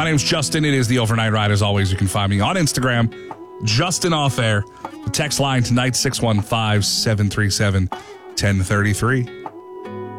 My name's Justin. It is the Overnight Ride. As always, you can find me on Instagram, Justin Off Air. The text line tonight, 615-737-1033.